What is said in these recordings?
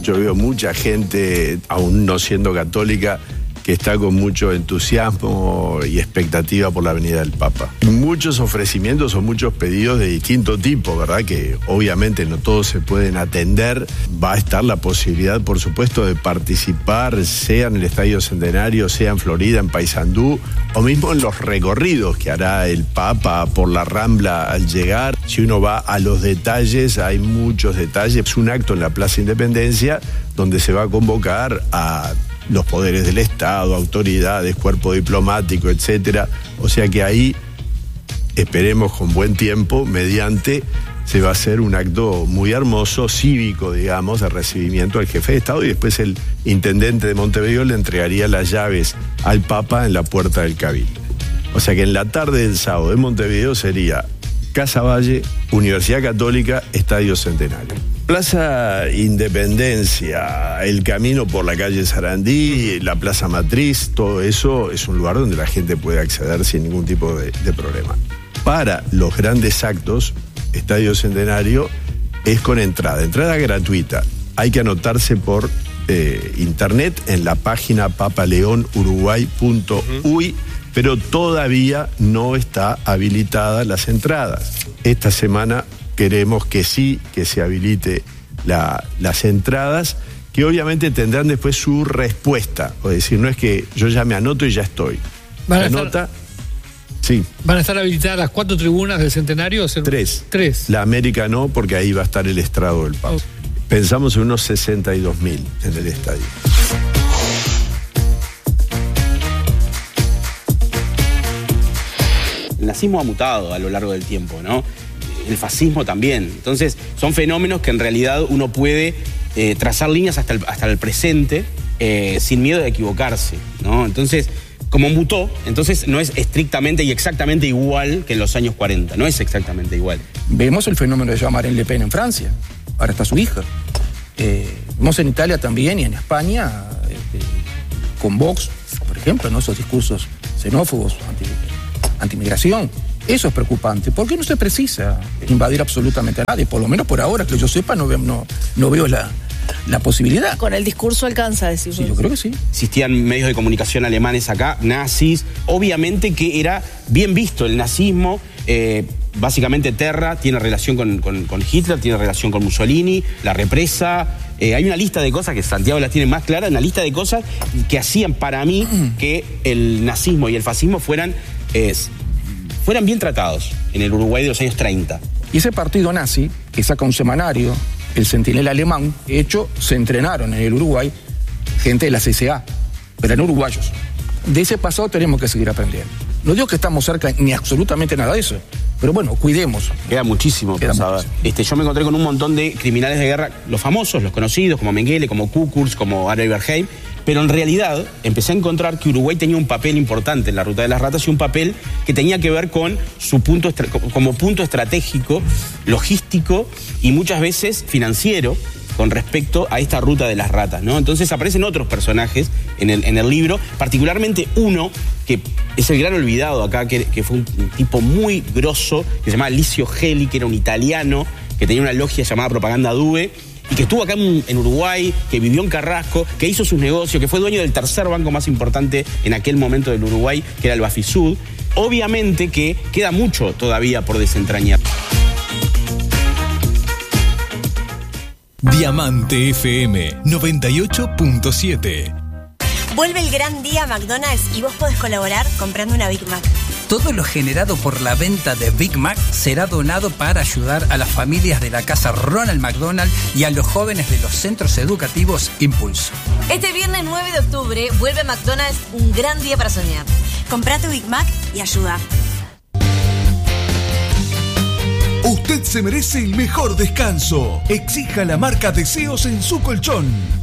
Yo veo mucha gente, aún no siendo católica, que está con mucho entusiasmo y expectativa por la venida del Papa. Muchos ofrecimientos o muchos pedidos de distinto tipo, ¿verdad? Que obviamente no todos se pueden atender. Va a estar la posibilidad, por supuesto, de participar, sea en el Estadio Centenario, sea en Florida, en Paysandú, o mismo en los recorridos que hará el Papa por la Rambla al llegar. Si uno va a los detalles, hay muchos detalles. Es un acto en la Plaza Independencia donde se va a convocar a los poderes del Estado, autoridades, cuerpo diplomático, etcétera. O sea que ahí, esperemos con buen tiempo, mediante, se va a hacer un acto muy hermoso, cívico, digamos, de recibimiento al jefe de Estado, y después el intendente de Montevideo le entregaría las llaves al Papa en la puerta del Cabildo. O sea que en la tarde del sábado de Montevideo sería Casa Valle, Universidad Católica, Estadio Centenario. Plaza Independencia, el camino por la calle Sarandí, la Plaza Matriz, todo eso es un lugar donde la gente puede acceder sin ningún tipo de problema. Para los grandes actos, Estadio Centenario es con entrada gratuita. Hay que anotarse por internet en la página papaleonuruguay.uy, pero todavía no está habilitada las entradas. Esta semana queremos que sí, que se habilite las entradas, que obviamente tendrán después su respuesta. Es decir, no es que yo ya me anoto y ya estoy. Sí. ¿Van a estar habilitadas las 4 tribunas del Centenario? 3. La América no, porque ahí va a estar el estrado del Papa. Pensamos en unos 62.000 en el estadio. El nazismo ha mutado a lo largo del tiempo, ¿no? El fascismo también. Entonces, son fenómenos que en realidad uno puede trazar líneas hasta el presente sin miedo de equivocarse, ¿no? Entonces, como mutó, entonces no es estrictamente y exactamente igual que en los años 40. No es exactamente igual. Vemos el fenómeno de Jean-Marie Le Pen en Francia. Ahora está su hija. Vemos en Italia también y en España, con Vox, por ejemplo, ¿no? Esos discursos xenófobos, antimigración. Eso es preocupante, porque no se precisa invadir absolutamente a nadie, por lo menos por ahora, que yo sepa, no veo la posibilidad. Con el discurso alcanza, decir. Sí, yo creo que sí. Existían medios de comunicación alemanes acá, nazis, obviamente que era bien visto el nazismo. Básicamente Terra tiene relación con Hitler, tiene relación con Mussolini, la represa. Hay una lista de cosas que Santiago las tiene más claras, una lista de cosas que hacían para mí que el nazismo y el fascismo fueran bien tratados en el Uruguay de los años 30. Y ese partido nazi, que saca un semanario, el Centinela Alemán, de hecho, se entrenaron en el Uruguay gente de la CSA, pero eran uruguayos. De ese pasado tenemos que seguir aprendiendo. No digo que estamos cerca ni absolutamente nada de eso, pero bueno, cuidemos. Queda muchísimo por saber. Yo me encontré con un montón de criminales de guerra, los famosos, los conocidos, como Mengele, como Kukurs, como Ari Berheim, pero en realidad empecé a encontrar que Uruguay tenía un papel importante en la Ruta de las Ratas y un papel que tenía que ver con su punto estratégico, logístico y muchas veces financiero con respecto a esta Ruta de las Ratas, ¿no? Entonces aparecen otros personajes en el libro, particularmente uno que es el gran olvidado acá, que fue un tipo muy grosso, que se llamaba Licio Gelli, que era un italiano, que tenía una logia llamada Propaganda Due, y que estuvo acá en Uruguay, que vivió en Carrasco, que hizo sus negocios, que fue dueño del tercer banco más importante en aquel momento del Uruguay, que era el Bafisud. Obviamente que queda mucho todavía por desentrañar. Diamante FM 98.7. Vuelve el gran día a McDonald's y vos podés colaborar comprando una Big Mac. Todo lo generado por la venta de Big Mac será donado para ayudar a las familias de la casa Ronald McDonald y a los jóvenes de los centros educativos Impulso. Este viernes 9 de octubre vuelve a McDonald's un gran día para soñar. Comprá tu Big Mac y ayuda. Usted se merece el mejor descanso. Exija la marca Deseos en su colchón.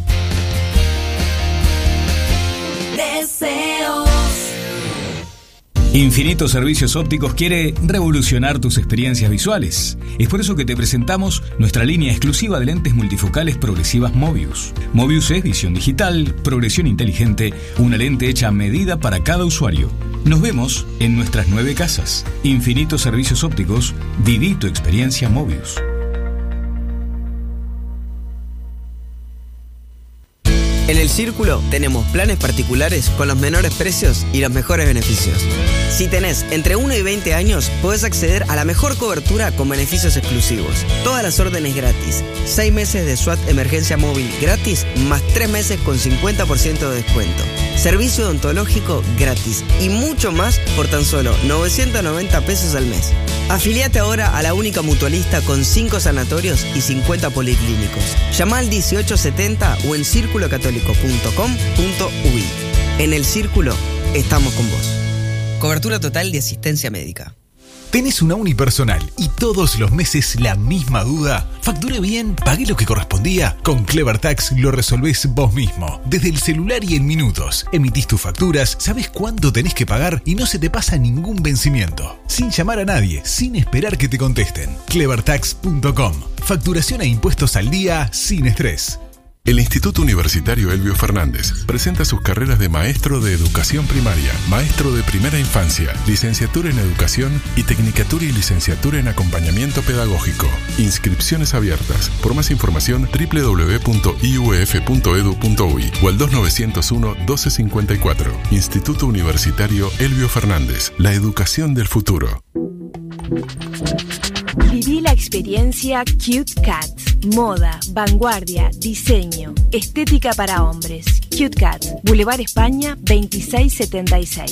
Deseos. Infinito Servicios Ópticos quiere revolucionar tus experiencias visuales. Es por eso que te presentamos nuestra línea exclusiva de lentes multifocales progresivas Mobius. Mobius es visión digital, progresión inteligente, una lente hecha a medida para cada usuario. Nos vemos en nuestras 9 casas. Infinito Servicios Ópticos, viví tu experiencia Mobius. En El Círculo tenemos planes particulares con los menores precios y los mejores beneficios. Si tenés entre 1 y 20 años, podés acceder a la mejor cobertura con beneficios exclusivos. Todas las órdenes gratis. 6 meses de SWAT emergencia móvil gratis, más 3 meses con 50% de descuento. Servicio odontológico gratis y mucho más por tan solo 990 pesos al mes. Afiliate ahora a la única mutualista con 5 sanatorios y 50 policlínicos. Llama al 1870 o en circulocatólico.com.uy. En El Círculo estamos con vos. Cobertura total de asistencia médica. ¿Tenés una unipersonal y todos los meses la misma duda? ¿Facturé bien? ¿Pagué lo que correspondía? Con Clever Tax lo resolvés vos mismo. Desde el celular y en minutos. Emitís tus facturas, sabés cuánto tenés que pagar y no se te pasa ningún vencimiento. Sin llamar a nadie, sin esperar que te contesten. Clevertax.com. Facturación e impuestos al día sin estrés. El Instituto Universitario Elbio Fernández presenta sus carreras de maestro de educación primaria, maestro de primera infancia, licenciatura en educación y tecnicatura y licenciatura en acompañamiento pedagógico. Inscripciones abiertas. Por más información www.iuf.edu.uy o al 2901-1254. Instituto Universitario Elbio Fernández. La educación del futuro. Viví la experiencia Cute Cat. Moda, vanguardia, diseño, estética para hombres. Cute Cat, Boulevard España 2676.